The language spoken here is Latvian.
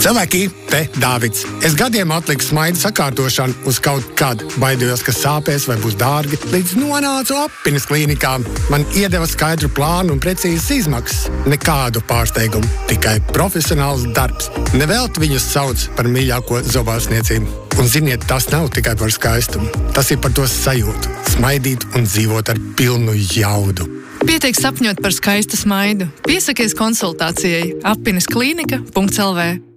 Cilvēki, te Dāvids. Es gadiem atliku smaidu sakārtošanu uz kaut kad. Baidījos, ka sāpēs vai būs dārgi, līdz nonācu Appinis klīnikā. Man iedeva skaidru plānu un precīzas izmaksas. Nekādu pārsteigumu, tikai profesionāls darbs. Nevelti viņus sauc par mīļāko zobārstniecību. Un ziniet, tas nav tikai par skaistumu. Tas ir par to sajūtu. Smaidīt un dzīvot ar pilnu jaudu. Pietiek sapņot par skaistu smaidu. Piesakies konsultācijai apinisklinika.lv